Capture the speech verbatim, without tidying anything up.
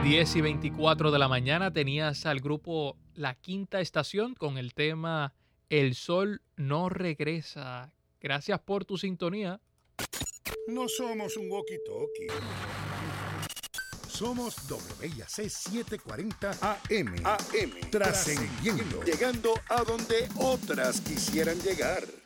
diez y veinticuatro de la mañana tenías al grupo La Quinta Estación con el tema El Sol No Regresa. Gracias por tu sintonía. No somos un walkie-talkie. Somos W I A C setecientos cuarenta A M. A M. Trascendiendo. Llegando a donde otras quisieran llegar.